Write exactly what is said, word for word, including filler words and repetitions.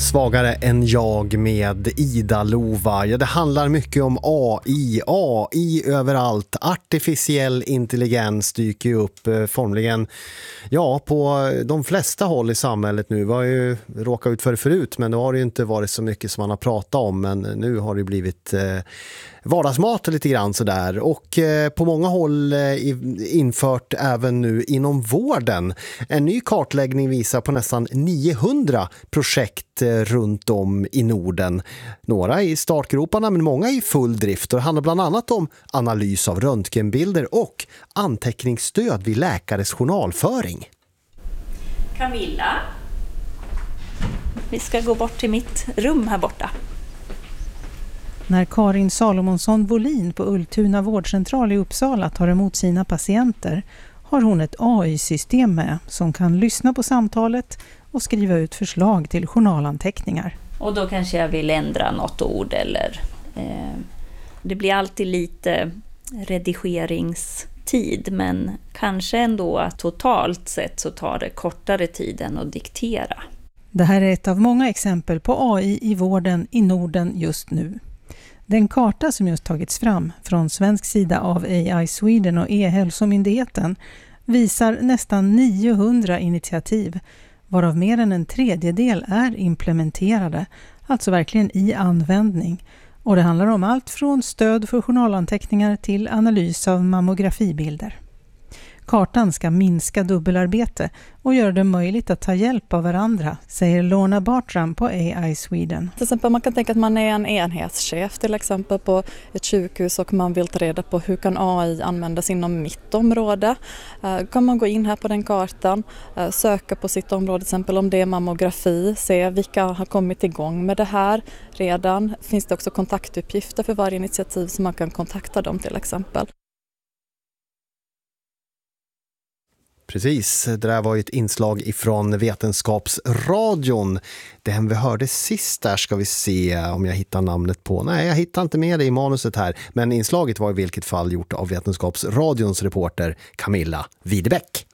Svagare än jag med Ida Lova. Ja, det handlar mycket om A I. A I överallt. Artificiell intelligens dyker ju upp eh, formligen ja, på de flesta håll i samhället nu. Vi har ju råkat ut för det förut, men det har ju inte varit så mycket som man har pratat om. Men nu har det blivit eh, vardagsmat lite grann sådär. Och eh, på många håll eh, infört även nu inom vården. En ny kartläggning visar på nästan niohundra projekt eh, runt om i Norden. Några i startgroparna men många i full drift. Och det handlar bland annat om analys av röntgenbilder och anteckningsstöd vid läkares journalföring. Camilla, vi ska gå bort till mitt rum här borta. När Karin Salomonsson Bolin på Ultuna vårdcentral i Uppsala tar emot sina patienter har hon ett A I-system med som kan lyssna på samtalet och skriva ut förslag till journalanteckningar. Och då kanske jag vill ändra något ord eller eh, det blir alltid lite redigeringstid, men kanske ändå att totalt sett så tar det kortare tid än att diktera. Det här är ett av många exempel på A I i vården i Norden just nu. Den karta som just tagits fram från svensk sida av A I Sweden och E-hälsomyndigheten visar nästan niohundra initiativ, varav mer än en tredjedel är implementerade, alltså verkligen i användning. Och det handlar om allt från stöd för journalanteckningar till analys av mammografibilder. Kartan ska minska dubbelarbete och göra det möjligt att ta hjälp av varandra, säger Lorna Bartram på A I Sweden. Till exempel man kan tänka att man är en enhetschef till exempel på ett sjukhus och man vill ta reda på hur kan A I användas inom mitt område. Uh, kan man gå in här på den kartan, uh, söka på sitt område, till exempel om det är mammografi, se vilka har kommit igång med det här redan. Finns det också kontaktuppgifter för varje initiativ så man kan kontakta dem till exempel. Precis, det där var ju ett inslag ifrån Vetenskapsradion. Den vi hörde sist där ska vi se om jag hittar namnet på. Nej, jag hittar inte med det i manuset här. Men inslaget var i vilket fall gjort av Vetenskapsradions reporter Camilla Widebäck.